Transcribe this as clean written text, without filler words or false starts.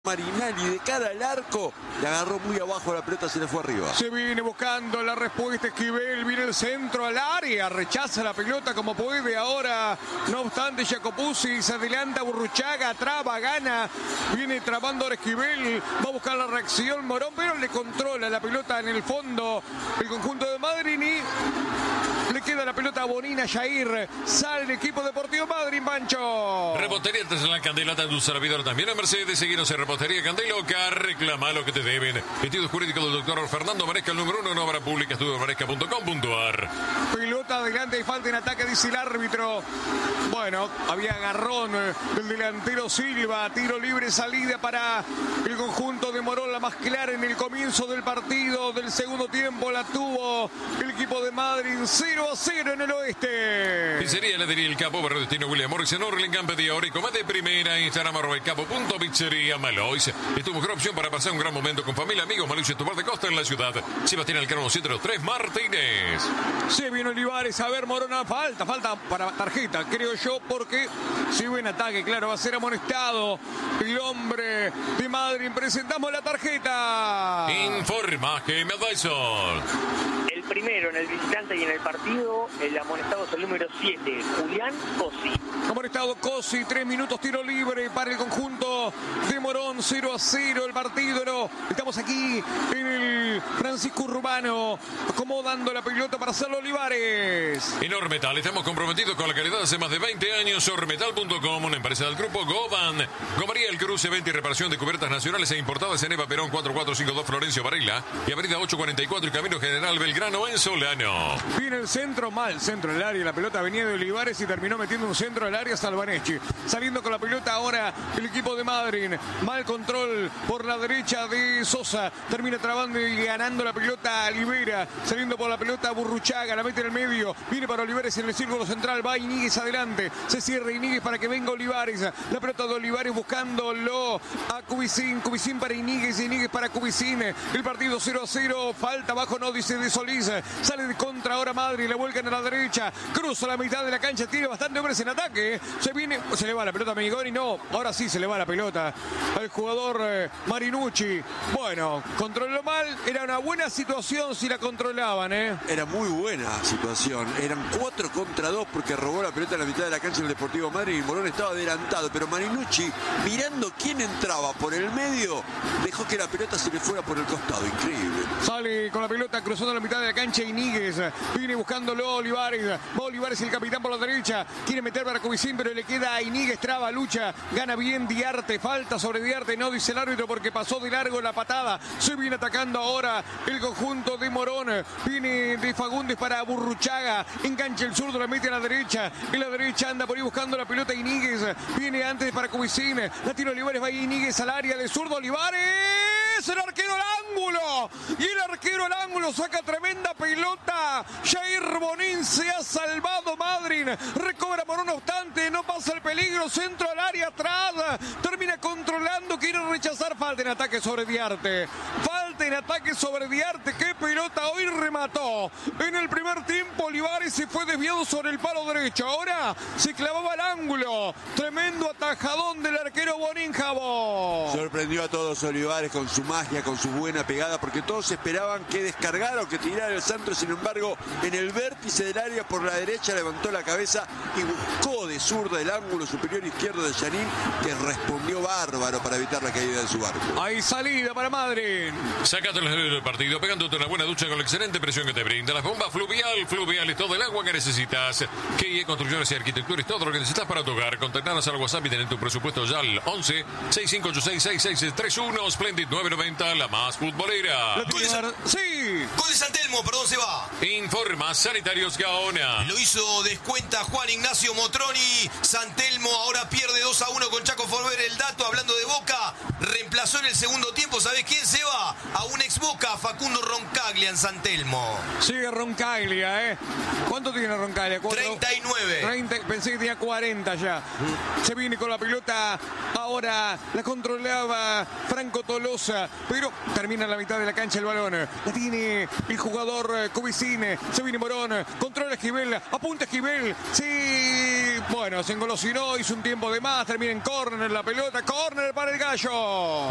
Marinelli de cara al arco, le agarró muy abajo la pelota, se le fue arriba. Se viene buscando la respuesta Esquivel, viene el centro al área, rechaza la pelota como puede ahora, no obstante Jacopuzzi se adelanta, Burruchaga, traba, gana, viene trabando ahora Esquivel, va a buscar la reacción Morón, pero le controla la pelota en el fondo el conjunto de Madrid y le queda la pelota a Bonina, Jair, sale el equipo Deportivo Madrid, Pancho. Repostería Artesanal Candelo, te dulce la vida también en Mercedes, seguinos en Repostería Candelo, que reclama lo que te deben. Estudio jurídico del doctor Fernando Maresca, el número 1 en obra pública, estudiomaresca.com.ar. Pelota adelante y falta en ataque, dice el árbitro. Bueno, había agarrón del delantero Silva, tiro libre, salida para el conjunto de Morón, la más clara en el comienzo del partido, del segundo tiempo, la tuvo el equipo de Madrid, 0-0 en el oeste. Pizzería Heladería El Capo, Barrio Destino William Morris, en Orlingham, pedía hora y coma de primera, Instagram @elcapo.pizzería Malois. Es tu mejor opción para pasar un gran momento con familia, amigos. Malois es tu bar de costa en la ciudad. Sebastián Alcano 703 Martínez. Se viene Olivares, a ver Morona, falta para tarjeta, creo yo, porque si buen ataque, claro, va a ser amonestado el hombre de Madrid. Presentamos la tarjeta. Informa que Madison. El primero en el visitante y en el partido, el amonestado es el número 7, Julián Cosi. Amonestado Cosi, 3 minutos, tiro libre para el conjunto de Morón, 0-0 el partido. No, estamos aquí en el Francisco Urbano, acomodando la pelota para hacerlo Olivares. En Ormetal estamos comprometidos con la calidad hace más de 20 años. Ormetal.com, una empresa del grupo Goban. Gomaría El Cruce, venta y reparación de cubiertas nacionales e importadas en Eva Perón 4452 Florencio Varela y avenida 844 y Camino General Belgrano en Solano. Viene el centro, mal centro del área, la pelota venía de Olivares y terminó metiendo un centro del área Salvanechi. Saliendo con la pelota ahora el equipo de Madrid, mal control por la derecha de Sosa, termina trabando y ganando la pelota a Olivera, saliendo por la pelota Burruchaga, la mete en el medio, viene para Olivares en el círculo central, va Iñiguez adelante, se cierra Iñiguez para que venga Olivares, la pelota de Olivares buscándolo a Cubicín para Iñiguez para Cubicín, el partido 0-0, falta bajo, no dice de Solís, sale de contra ahora Madrid, le vuelcan a la derecha, cruza la mitad de la cancha, tiene bastante hombres en ataque, se le va la pelota a Menigoni, no, ahora sí se le va la pelota al jugador Marinucci. Bueno, controló mal, era una buena situación si la controlaban, Era muy buena situación, eran 4 contra 2 porque robó la pelota en la mitad de la cancha del Deportivo Madrid y Morón estaba adelantado, pero Marinucci, mirando quién entraba por el medio, dejó que la pelota se le fuera por el costado, increíble. Sale con la pelota cruzando la mitad de la cancha Iñiguez, viene buscándolo Olivares, va Olivares el capitán por la derecha, quiere meter para Cubicín, pero le queda a Iñiguez, traba, lucha, gana bien Diarte, falta sobre Diarte, no dice el árbitro porque pasó de largo la patada, se viene atacando ahora el conjunto de Morón, viene de Fagundes para Burruchaga, engancha el zurdo, la mete a la derecha, en la derecha anda por ahí buscando la pelota Iñiguez, viene antes para Cubicín, la tira Olivares, va Iñiguez al área de zurdo, Olivares, el arquero al ángulo, y el arquero al ángulo saca tremenda pelota, Jair Bonín se ha salvado Madrid, recobra Morón, no obstante, no pasa el peligro, centro al área atrás, termina controlando, quiere rechazar, falta en ataque sobre Diarte, qué pelota hoy remató, en el primer tiempo Olivares se fue desviado sobre el palo derecho, ahora se clavaba al ángulo, tremendo atajadón del arquero Bonín Jabón. Sorprendió a todos Olivares con su magia, con su buena pegada, porque todos esperaban que descargara o que tirara el centro, sin embargo, en el vértice del área por la derecha levantó la cabeza y buscó de zurda el ángulo superior izquierdo de Janín, que respondió bárbaro para evitar la caída de su barco. Hay salida para Madrid. Sácate los dedos del partido, pegándote una buena ducha con la excelente presión que te brinda la bomba Fluvial es todo el agua que necesitas. KIE Construcciones y Arquitectura es todo lo que necesitas para tu hogar. Contactanos al WhatsApp y tener tu presupuesto ya al 11 6586 6631 Splendid 990, la más futbolera. Sí. Gol de San Telmo, perdón, se va. Informa Sanitarios Gaona. Lo hizo descuenta Juan Ignacio Motroni. San Telmo ahora pierde 2-1 con Chaco Forber. El dato, hablando de Boca, reemplazó en el segundo tiempo, ¿sabés quién se va? A un ex Boca, Facundo Roncaglia en San Telmo. Sigue Roncaglia, ¿Cuánto tiene Roncaglia? 39. Pensé que tenía 40 ya. Se viene con la pelota, ahora la controlaba Franco Tolosa, pero termina en la mitad de la cancha el balón. La tiene el jugador Cubicín, se viene Morón, controla Esquivel, apunta Esquivel, sí, bueno, se engolosinó, hizo un tiempo de más, termina en córner la pelota, córner para el Gallo.